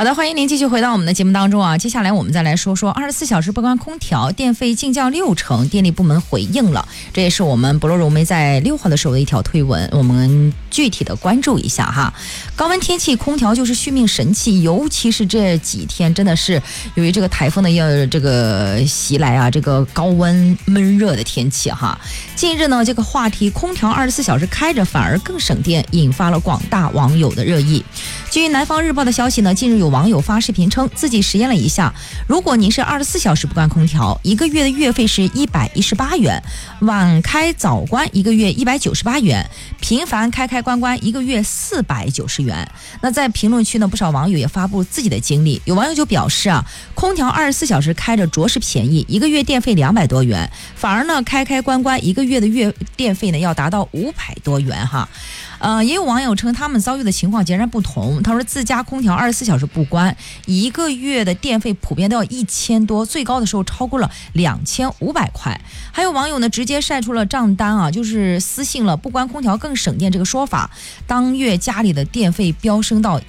好的，欢迎您继续回到我们的节目当中啊。接下来我们再来说说24小时不关空调，电费竟降60%，电力部门回应了。这也是我们博罗融媒在6号的时候的一条推文，我们具体的关注一下哈。高温天气，空调就是续命神器，尤其是这几天真的是由于这个台风的这个袭来啊，这个高温闷热的天气哈。近日呢，这个话题空调24小时开着反而更省电，引发了广大网友的热议。据南方日报的消息呢，近日有网友发视频称自己实验了一下，如果您是24小时不关空调，一个月的月费是118元，晚开早关一个月198元，频繁开关一个月490元。那在评论区呢，不少网友也发布自己的经历，有网友就表示啊，空调24小时开着着实便宜，一个月电费200多元，反而呢开关一个月的月电费呢要达到500多元哈。也有网友称他们遭遇的情况截然不同。他说自家空调24小时不关，一个月的电费普遍都要1000多，最高的时候超过了2500块。还有网友呢直接晒出了账单啊，就是私信了不关空调更省电这个说法，当月家里的电费飙升到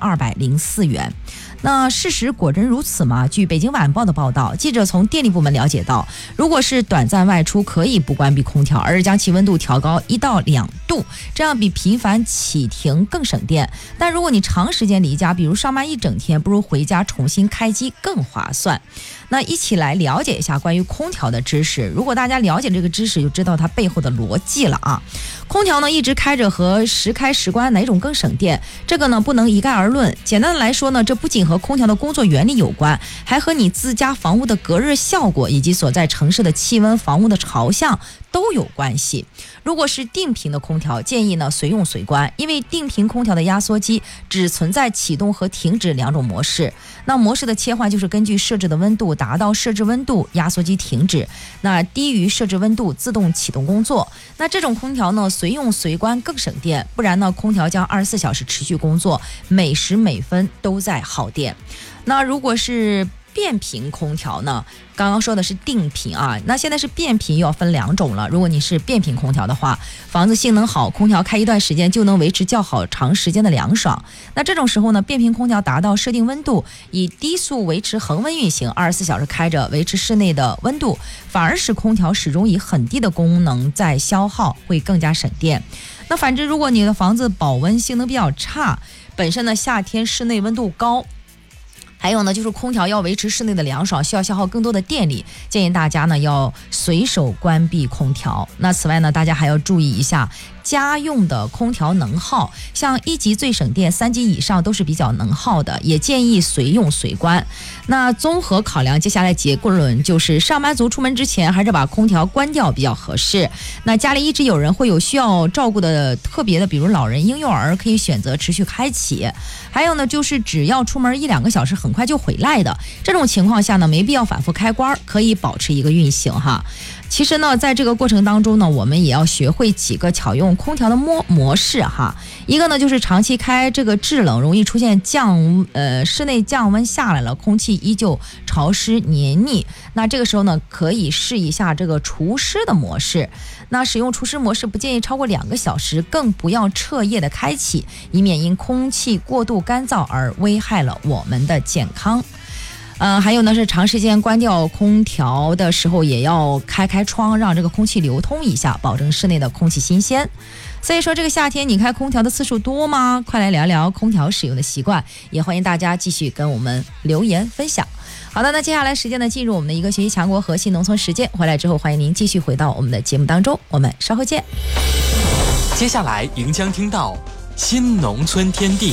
1204元。那事实果真如此吗？据北京晚报的报道，记者从电力部门了解到，如果是短暂外出可以不关闭空调，而是将其温度调高1到2度，这样比频繁启停更省电。但如果你长时间离家，比如上班一整天，不如回家重新开机更划算。那一起来了解一下关于空调的知识。如果大家了解这个知识，就知道它背后的逻辑了啊。空调呢一直开着和时开时关哪种更省电，这个呢不能一概而论。简单的来说呢，这不仅和空调的工作原理有关，还和你自家房屋的隔热效果以及所在城市的气温、房屋的朝向都有关系。如果是定频的空调，建议呢随用随关，因为定频空调的压缩机只存在启动和停止2种模式。那模式的切换就是根据设置的温度达到设置温度，压缩机停止；那低于设置温度自动启动工作。那这种空调呢随用随关更省电，不然呢空调将24小时持续工作，每时每分都在耗电。那如果是变频空调呢，刚刚说的是定频啊，那现在是变频又要分2种了。如果你是变频空调的话，房子性能好，空调开一段时间就能维持较好长时间的凉爽。那这种时候呢，变频空调达到设定温度，以低速维持恒温运行，24小时开着，维持室内的温度，反而使空调始终以很低的功能在消耗，会更加省电。那反之，如果你的房子保温性能比较差，本身呢夏天室内温度高，还有呢，就是空调要维持室内的凉爽，需要消耗更多的电力，建议大家呢要随手关闭空调。那此外呢，大家还要注意一下家用的空调能耗，像1级最省电，3级以上都是比较能耗的，也建议随用随关。那综合考量，接下来结论就是上班族出门之前还是把空调关掉比较合适。那家里一直有人会有需要照顾的特别的，比如老人、婴幼儿，可以选择持续开启。还有呢，就是只要出门1-2个小时很快就回来的这种情况下呢，没必要反复开关，可以保持一个运行哈。其实呢，在这个过程当中呢，我们也要学会几个巧用空调的模式哈。一个呢，就是长期开这个制冷，容易出现室内降温下来了，空气依旧潮湿黏腻。那这个时候呢，可以试一下这个除湿的模式。那使用除湿模式不建议超过2个小时，更不要彻夜的开启，以免因空气过度干燥而危害了我们的健康。还有呢，是长时间关掉空调的时候，也要开窗，让这个空气流通一下，保证室内的空气新鲜。所以说这个夏天你开空调的次数多吗？快来聊聊空调使用的习惯，也欢迎大家继续跟我们留言分享。好的，那接下来时间呢，进入我们的一个学习强国核心农村时间。回来之后，欢迎您继续回到我们的节目当中，我们稍后见。 接下来您将听到新农村天地。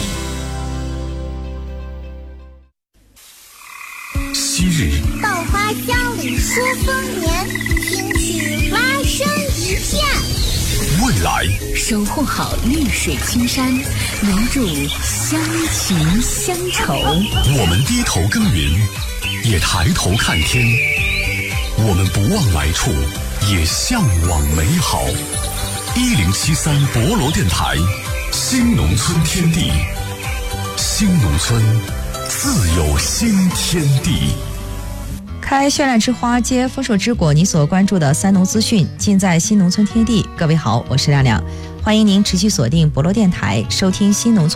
昔日稻花香里说丰年，听取蛙声一片。 未来守护好绿水青山，留住乡情乡愁。 我们低头耕耘，也抬头看天；我们不忘来处，也向往美好。1073博罗电台，新农村天地，新农村自有新天地。 开绚烂之花，接丰硕之果，你所关注的3农资讯尽在新农村天地。各位好，我是亮亮，欢迎您持续锁定博罗电台，收听新农村